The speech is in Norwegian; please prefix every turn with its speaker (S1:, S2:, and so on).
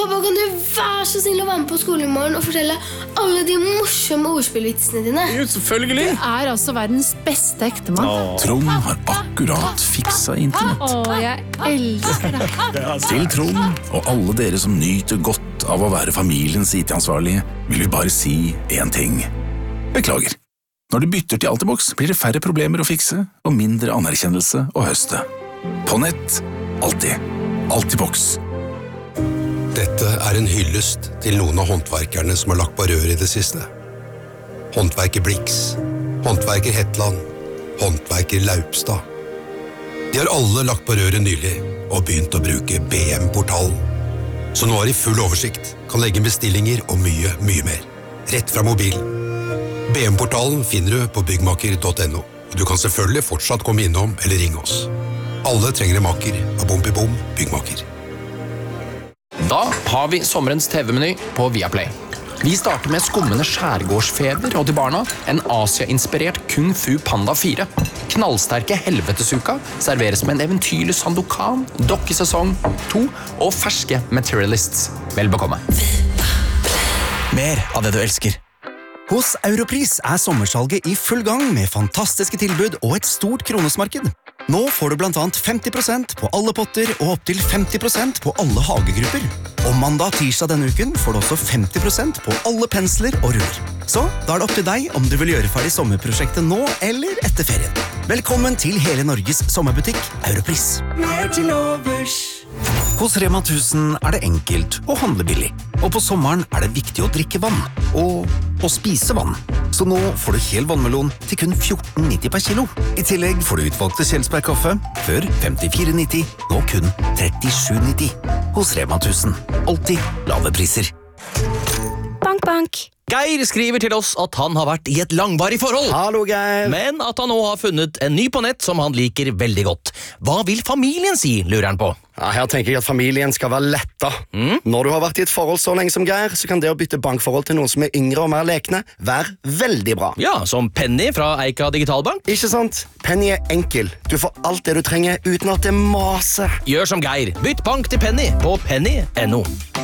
S1: Pappa, kan du være så snill å være med på skolen i morgen og fortelle alle de morsomme ordspillvitsene dine?
S2: Jo, selvfølgelig.
S3: Du altså verdens beste ektemann.
S4: Trond har akkurat fiksa internett.
S3: Jeg elsker det.
S4: Til Trond og alle dere som nyter godt av å være familiens IT-ansvarlige, vil vi bare si en ting. Beklager. Når du bytter til Altibox, blir det færre problemer å fikse og mindre anerkjennelse å høste. På nett, alltid. Altibox.
S5: Dette en hyllest til noen av håndverkerne som har lagt på rør i det siste. Håndverker Blix, håndverker Hetland, håndverker Laupstad. De har alle lagt på røret nylig og begynt å bruke BM-portalen. Så nå har de full oversikt, kan legge bestillinger og mye, mye mer. Rett fra mobilen. BM-portalen finner du på byggmaker.no, og du kan selvfølgelig fortsatt komme innom eller ringe oss. Alle trenger en maker av Bom Byggmaker.
S2: Da har vi sommerens TV-meny på Viaplay. Vi starter med skummende skjærgårdsfeber og til barna en Asia-inspirert Kung Fu Panda 4. Knallsterke Helvetesuka serveres med en eventyrlig Sandokan, dokkesesong 2 og ferske Materialists. Vel bekomme.
S6: Mer av det du elsker. Hos Europris sommersalget i full gang med fantastiske tilbud og et stort kronesmarked. Nå får du blant annet 50% på alle potter og opp til 50% på alle hagegrupper. Og mandag-tirsdag denne uken får du også 50% på alle pensler og ruller. Så da det opp til deg om du vil gjøre ferdig sommerprosjektet nå eller etter ferien. Velkommen til hele Norges sommerbutikk, Europris. Mer til overs. Hos Rema 1000 det enkelt å handle billig. Og på sommeren det viktig å drikke vann. Og å spise vann. Så nå får du hel vannmelon til kun 14,90 per kilo. I tillegg får du utvalgte Kjelsberg-kaffe, før 54,90, nå kun 37,90. Hos Rema 1000. Alltid lave priser.
S1: Bank, bank.
S7: Geir skriver til oss at han har vært i et langvarig forhold.
S6: Hallo, Geir.
S7: Men at han nå har funnet en ny på nett som han liker veldig godt. Hva vil familien si, lurer han på?
S8: Ja, her tenker jeg at familien skal være letta. Når du har vært i et forhold så lenge som Geir, så kan det å bytte bankforhold til noen som yngre og mer lekne være veldig bra.
S7: Ja, som Penny fra Eika Digitalbank.
S8: Ikke sant? Penny enkel. Du får alt det du trenger uten at det maser.
S7: Gjør som Geir. Bytt bank til Penny på penny.no.